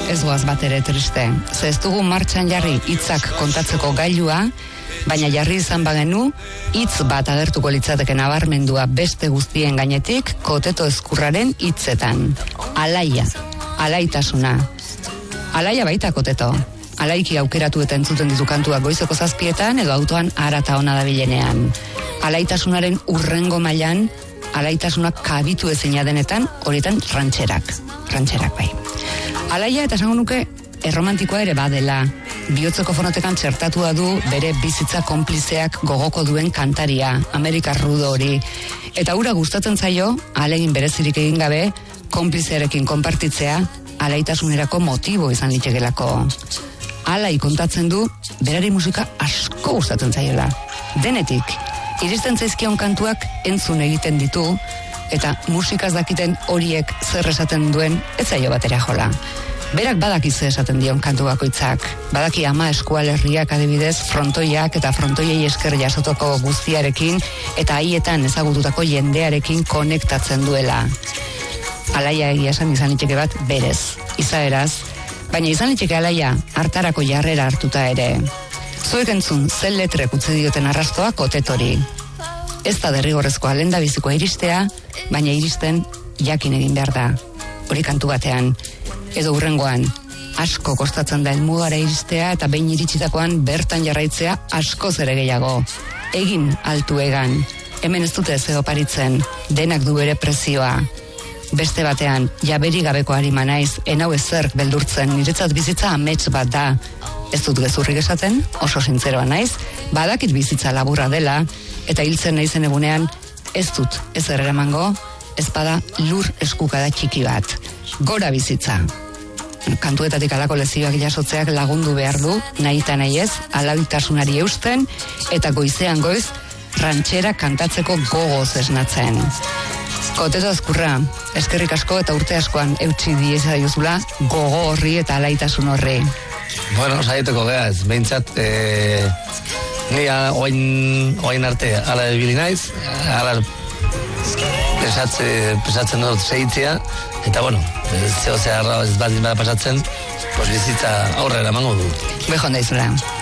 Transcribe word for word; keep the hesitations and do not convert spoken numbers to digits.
ez goaz bat ere triste. Ze ez dugu martxan jarri hitzak kontatzeko gailua, baina jarri izan bagenu, hitz bat agertuko litzateke nabarmendua beste guztien gainetik, Koteto Ezkurraren hitzetan. Alaia, alaitasuna. Alaia baita Koteto. Alaiki aukeratu eta entzuten ditu kantuak goizeko zazpietan edo autoan arata ona dabilenean. Alaitasunaren urrengo mailan, alaitasunak kabitu ezina denetan, horietan rantxerak. Rantxerak bai. Alaia eta esango nuke erromantikoa ere badela. Bihotzeko fonotekan txertatua du bere bizitza konplizeak gogoko duen kantaria, Amerikar rudo hori. Eta hura gustatzen zaio, ahalegin berezirik egin gabe, konplizearekin konpartitzea, alaitasunerako motibo izan litzekelako. Alai kontatzen du, berari musika asko gustatzen zaiola. Denetik, iristen zaizkion kantuak entzun egiten ditu, eta musikaz dakiten horiek zer esaten duen ez zaio batera jola. Berak badaki ze esaten dion kantu bakoitzak. Badaki ama eskualerriak adibidez, frontoiak eta frontoiei esker jasotoko guztiarekin, eta haietan ezagututako jendearekin konektatzen duela. Alaia egia esan izan liteke bat berez, izaeraz, baina izan liteke alaia hartarako jarrera hartuta ere. Zuek entzun, zen letrek utzi dioten arrastoa Kotetori. Ez da derrigorrezkoa lehendabizikoa iristea, baina iristen jakin egin behar da. Hori kantu batean, edo hurrengoan, asko kostatzen da helmugara iristea eta behin iritsitakoan bertan jarraitzea askoz ere gehiago. Egin altu egan, hemen ez dute ez oparitzen, denak du bere prezioa. Beste batean, jaberi gabeko harima naiz, enau ezerk beldurtzen, niretzat bizitza amets bat da. Ez dut gezurrik esaten, oso sintzeroa naiz, badakit bizitza laburra dela, eta hiltzen naizen egunean, ez dut ez eramango, ez bada lur eskukada txiki bat. Gora bizitza. Kantuetatik alako lezioak jasotzeak lagundu behar du, nahi eta nahi ez, alaitasunari eusten, eta goizean goiz, rantxera kantatzeko gogoz esnatzen. Koteto Ezkurra, eskerrik asko eta urte askoan eutsi dieza diozula gogo horri eta alaitasun horri. Bueno, saieteko geaz, behintzat, eh, ni oain, oain arte ala ebili naiz, ala pesatze, pesatzen dut segitzea, eta bueno, zeo zeharra ez baldin bada pasatzen, pues bizitza aurrera emango du. Bejon daizula.